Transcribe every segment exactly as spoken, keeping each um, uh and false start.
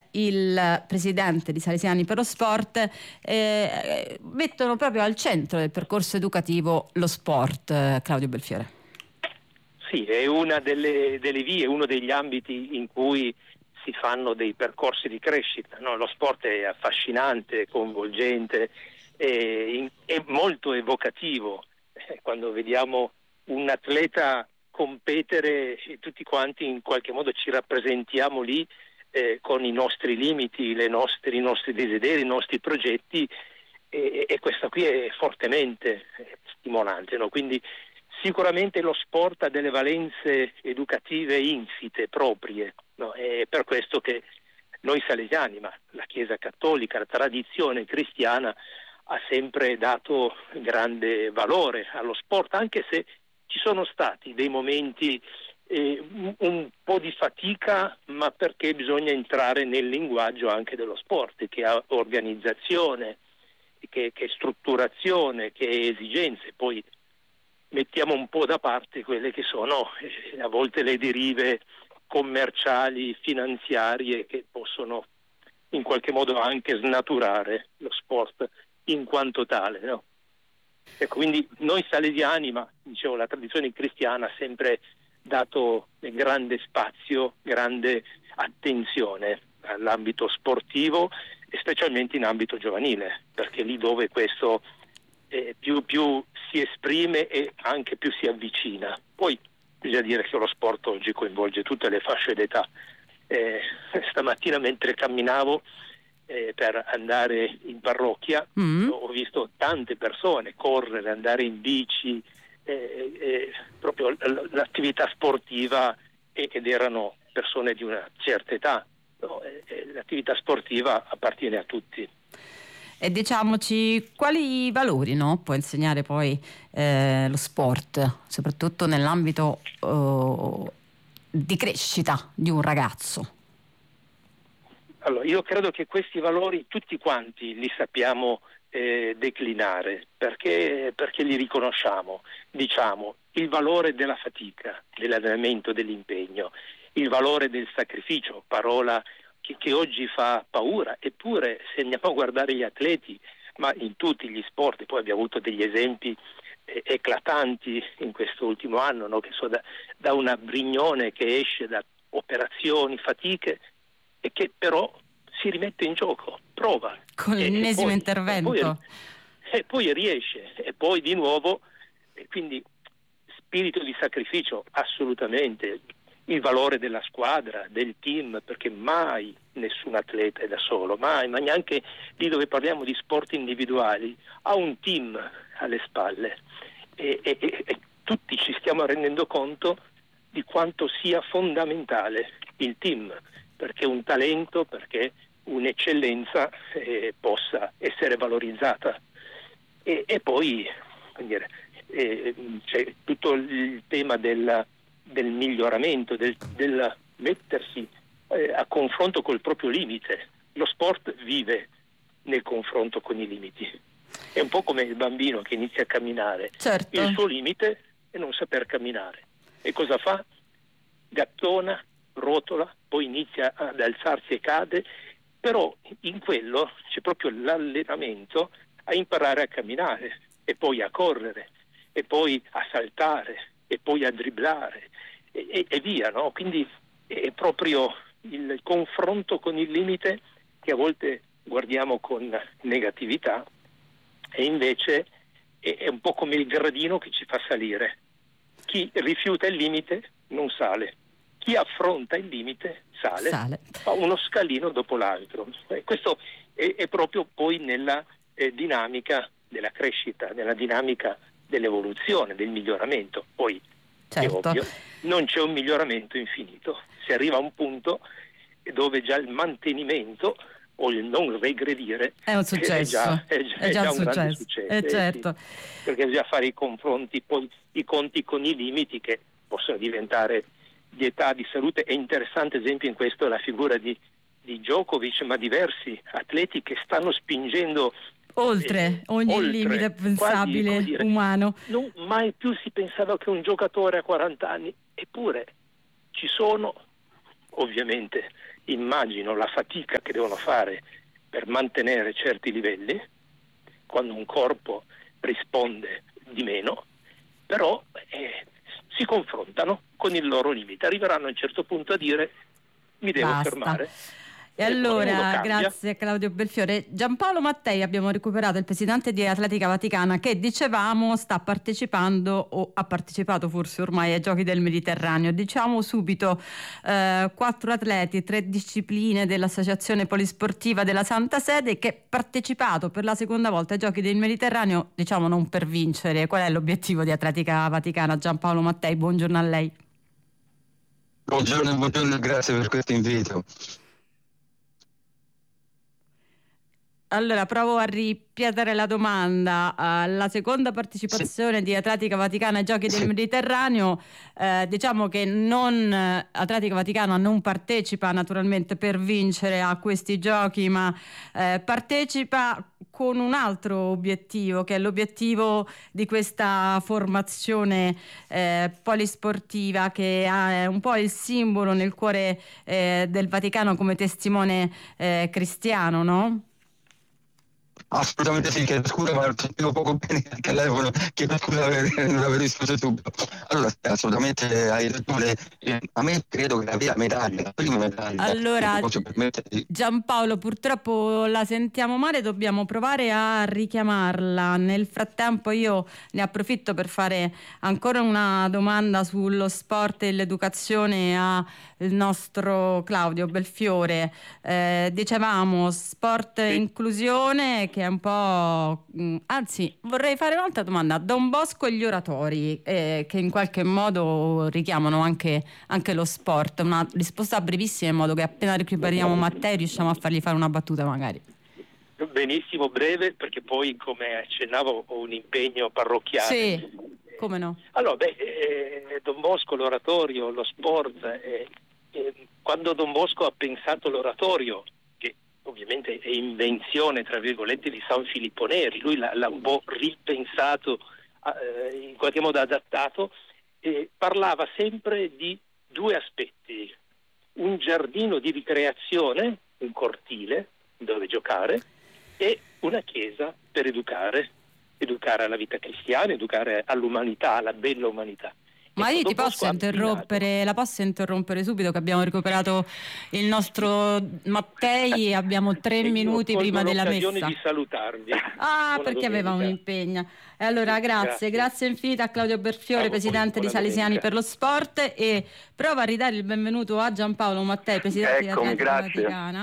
il presidente di Salesiani per lo Sport, eh, mettono proprio al centro del percorso educativo lo sport, eh, Claudio Belfiore. Sì, è una delle, delle vie, uno degli ambiti in cui si fanno dei percorsi di crescita, no? Lo sport è affascinante, coinvolgente, è, è molto evocativo. Quando vediamo un atleta competere, tutti quanti in qualche modo ci rappresentiamo lì eh, con i nostri limiti, le nostri, i nostri desideri, i nostri progetti, e, e questa qui è fortemente stimolante, no? Quindi sicuramente lo sport ha delle valenze educative insite, proprie, no? È per questo che noi salesiani, ma la Chiesa Cattolica, la tradizione cristiana ha sempre dato grande valore allo sport, anche se ci sono stati dei momenti eh, un po' di fatica, ma perché bisogna entrare nel linguaggio anche dello sport, che ha organizzazione, che, che strutturazione, che esigenze. Poi mettiamo un po' da parte quelle che sono eh, a volte le derive commerciali, finanziarie, che possono in qualche modo anche snaturare lo sport in quanto tale, no? Ecco, quindi noi salesiani, ma dicevo la tradizione cristiana ha sempre dato grande spazio, grande attenzione all'ambito sportivo e specialmente in ambito giovanile, perché lì dove questo eh, più, più si esprime e anche più si avvicina. Poi bisogna dire che lo sport oggi coinvolge tutte le fasce d'età. Eh, stamattina mentre camminavo eh, per andare in parrocchia mm. ho visto tante persone correre, andare in bici, eh, eh, proprio l'attività sportiva, ed erano persone di una certa età, no? eh, l'attività sportiva appartiene a tutti. E diciamoci quali valori, no, può insegnare poi eh, lo sport, soprattutto nell'ambito uh, di crescita di un ragazzo? Allora, io credo che questi valori tutti quanti li sappiamo eh, declinare, perché, perché li riconosciamo. Diciamo, il valore della fatica, dell'allenamento, dell'impegno, il valore del sacrificio, parola che, che oggi fa paura, eppure se andiamo a guardare gli atleti, ma in tutti gli sport, poi abbiamo avuto degli esempi eh, eclatanti in questo ultimo anno, no? Che so, da, da una Brignone che esce da operazioni, fatiche, e che però si rimette in gioco, prova. Con l'ennesimo e, e intervento. E poi, e poi riesce, e poi di nuovo, e quindi spirito di sacrificio assolutamente, il valore della squadra, del team, perché mai nessun atleta è da solo, mai, ma neanche lì dove parliamo di sport individuali, ha un team alle spalle e, e, e tutti ci stiamo rendendo conto di quanto sia fondamentale il team, perché un talento, perché un'eccellenza eh, possa essere valorizzata. E, e poi dire, eh, c'è tutto il tema del, del miglioramento, del, del mettersi eh, a confronto col proprio limite. Lo sport vive nel confronto con i limiti. È un po' come il bambino che inizia a camminare. Certo. Il suo limite è non saper camminare. E cosa fa? Gattona, rotola, poi inizia ad alzarsi e cade, però in quello c'è proprio l'allenamento a imparare a camminare e poi a correre e poi a saltare e poi a dribblare e, e, e via, no? Quindi è proprio il confronto con il limite che a volte guardiamo con negatività e invece è, è un po' come il gradino che ci fa salire. Chi rifiuta il limite non sale. Chi affronta il limite sale, sale. Fa uno scalino dopo l'altro. Eh, questo è, è proprio poi nella eh, dinamica della crescita, nella dinamica dell'evoluzione, del miglioramento. Poi certo. È ovvio, non c'è un miglioramento infinito. Si arriva a un punto dove già il mantenimento o il non regredire è un successo, è già, è già, è già, è già un, un successo. grande successo. Eh, eh, certo. sì, perché bisogna fare i confronti, poi i conti con i limiti che possono diventare di età, di salute. È interessante esempio in questo la figura di, di Djokovic, ma diversi atleti che stanno spingendo oltre eh, ogni oltre, limite pensabile quasi, dire, umano. Non mai più si pensava che un giocatore a quaranta anni, eppure ci sono ovviamente immagino la fatica che devono fare per mantenere certi livelli, quando un corpo risponde di meno, però eh, si confrontano con il loro limite, arriveranno a un certo punto a dire mi devo Basta. fermare. E allora, grazie a Claudio Belfiore. Giampaolo Mattei abbiamo recuperato, il presidente di Atletica Vaticana, che dicevamo sta partecipando o ha partecipato forse ormai ai Giochi del Mediterraneo. Diciamo subito eh, quattro atleti, tre discipline dell'Associazione Polisportiva della Santa Sede, che ha partecipato per la seconda volta ai Giochi del Mediterraneo, diciamo non per vincere. Qual è l'obiettivo di Atletica Vaticana? Giampaolo Mattei, buongiorno a lei. Buongiorno, buongiorno, grazie per questo invito. Allora, provo a ripetere la domanda. Uh, la seconda partecipazione sì. di Atletica Vaticana ai Giochi sì. del Mediterraneo, eh, diciamo che non, Atletica Vaticana non partecipa naturalmente per vincere a questi giochi, ma eh, partecipa con un altro obiettivo, che è l'obiettivo di questa formazione eh, polisportiva, che è un po' il simbolo nel cuore eh, del Vaticano come testimone eh, cristiano, no? Assolutamente sì, chiedo scusa, ma sentivo poco bene al telefono, chiedo scusa per non aver risposto subito. Allora, assolutamente hai ragione, a me credo che la vera medaglia, la prima medaglia, allora, posso permettere... Giampaolo, purtroppo la sentiamo male, dobbiamo provare a richiamarla. Nel frattempo io ne approfitto per fare ancora una domanda sullo sport e l'educazione al nostro Claudio Belfiore. Eh, dicevamo sport e inclusione, che è un po'... Anzi, vorrei fare un'altra domanda. Don Bosco e gli oratori, eh, che in qualche modo richiamano anche, anche lo sport. Una risposta brevissima, in modo che appena recuperiamo Mattei riusciamo a fargli fare una battuta magari. Benissimo, breve, perché poi, come accennavo, ho un impegno parrocchiale. Sì, come no? Allora, beh, eh, Don Bosco, l'oratorio, lo sport... Eh, eh, quando Don Bosco ha pensato l'oratorio, ovviamente è invenzione tra virgolette di San Filippo Neri, lui l'ha, l'ha un po' ripensato, eh, in qualche modo adattato, e parlava sempre di due aspetti: un giardino di ricreazione, un cortile dove giocare, e una chiesa per educare, educare alla vita cristiana, educare all'umanità, alla bella umanità. Ma io ti posso interrompere, la posso interrompere subito, che abbiamo recuperato il nostro Mattei, abbiamo tre minuti prima della messa. Di salutarvi. Ah, Buona perché domenica. Aveva un impegno. E allora grazie, grazie, grazie infinite a Claudio Belfiore, Ciao, presidente di Salesiani domenica. Per lo Sport, e provo a ridare il benvenuto a Giampaolo Mattei, presidente Eccomi, di Atletica Vaticana.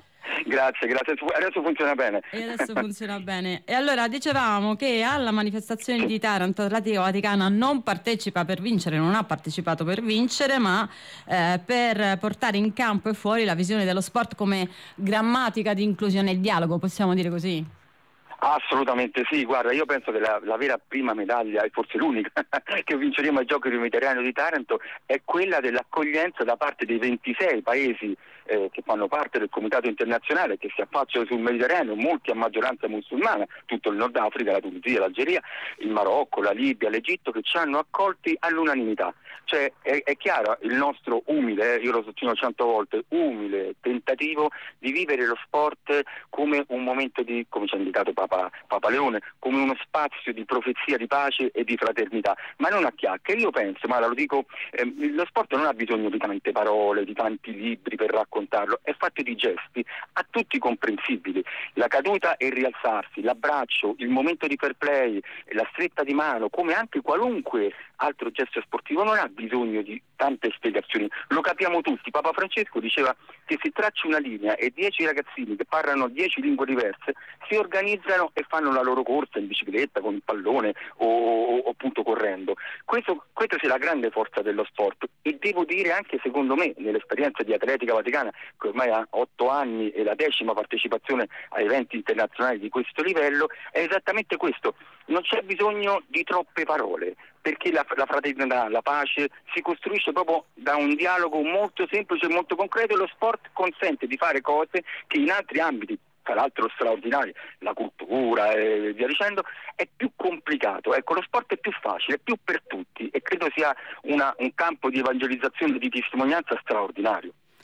Grazie, grazie. Adesso funziona bene. E adesso funziona bene. E allora dicevamo che alla manifestazione di Taranto Atletica Vaticana non partecipa per vincere, non ha partecipato per vincere, ma eh, per portare in campo e fuori la visione dello sport come grammatica di inclusione e dialogo, possiamo dire così? Assolutamente sì, guarda, io penso che la, la vera prima medaglia, e forse l'unica che vinceremo ai Giochi del Mediterraneo di Taranto, è quella dell'accoglienza da parte dei ventisei paesi eh, che fanno parte del Comitato Internazionale, che si affacciano sul Mediterraneo, molti a maggioranza musulmana, tutto il Nord Africa, la Tunisia, l'Algeria, il Marocco, la Libia, l'Egitto, che ci hanno accolti all'unanimità. Cioè è, è chiaro il nostro umile, eh, io lo sottolineo cento volte, umile tentativo di vivere lo sport come un momento di, come ci ha indicato Papa, Papa Leone, come uno spazio di profezia, di pace e di fraternità, ma non a chiacchiere. Io penso, ma lo dico, eh, lo sport non ha bisogno di tante parole, di tanti libri per raccontarlo, è fatto di gesti a tutti comprensibili: la caduta e il rialzarsi, l'abbraccio, il momento di fair play, la stretta di mano, come anche qualunque altro gesto sportivo, non ha bisogno di tante spiegazioni, lo capiamo tutti. Papa Francesco diceva che si traccia una linea e dieci ragazzini che parlano dieci lingue diverse si organizzano e fanno la loro corsa in bicicletta, con il pallone o, o, o appunto correndo. Questo, questa è la grande forza dello sport, e devo dire anche, secondo me, nell'esperienza di Atletica Vaticana, che ormai ha otto anni e la decima partecipazione a eventi internazionali di questo livello, è esattamente questo: non c'è bisogno di troppe parole, perché la, la fraternità, la pace si costruisce proprio da un dialogo molto semplice e molto concreto, e lo sport consente di fare cose che in altri ambiti, tra l'altro straordinari, la cultura e via dicendo, è più complicato. Ecco, lo sport è più facile, è più per tutti, e credo sia una, un campo di evangelizzazione e di testimonianza straordinario.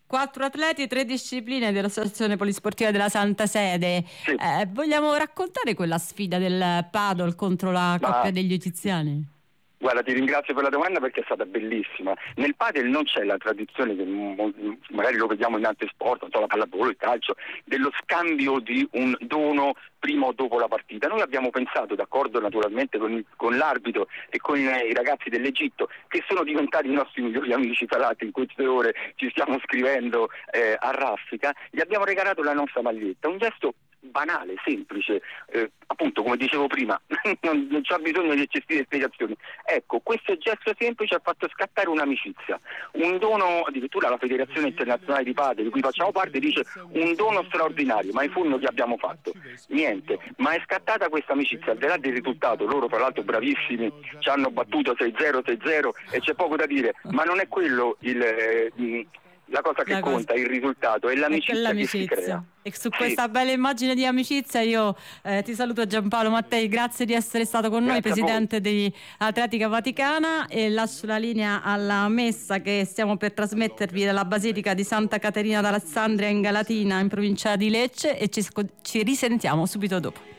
Quattro atleti e tre discipline dell'Associazione Polisportiva della Santa Sede. Sì. Eh, vogliamo raccontare quella sfida del paddle contro la Ma- coppia degli egiziani? Guarda, ti ringrazio per la domanda perché è stata bellissima. Nel padel non c'è la tradizione, che mo- magari lo vediamo in altri sport, non so, la pallavolo, il calcio, dello scambio di un dono prima o dopo la partita. Noi abbiamo pensato, d'accordo naturalmente con, il- con l'arbitro e con i, i ragazzi dell'Egitto, che sono diventati i nostri migliori amici, tra l'altro in queste ore ci stiamo scrivendo eh, a raffica, gli abbiamo regalato la nostra maglietta, un gesto banale, semplice, eh, appunto come dicevo prima, non, non c'è bisogno di eccessive spiegazioni. Ecco, questo gesto semplice ha fatto scattare un'amicizia, un dono, addirittura la Federazione Internazionale di Padel di cui facciamo parte dice un dono straordinario, ma in fondo che abbiamo fatto? Niente, ma è scattata questa amicizia, al di là del risultato, loro tra l'altro bravissimi, ci hanno battuto sei zero sei zero e c'è poco da dire, ma non è quello il... Eh, la cosa che La cosa- conta, il risultato, è l'amicizia, che si crea. E su Sì. questa bella immagine di amicizia io eh, ti saluto Giampaolo Mattei, grazie di essere stato con noi, Grazie a voi. presidente di Atletica Vaticana, e lascio la linea alla messa che stiamo per trasmettervi dalla Basilica di Santa Caterina d'Alessandria in Galatina in provincia di Lecce, e ci, ci risentiamo subito dopo.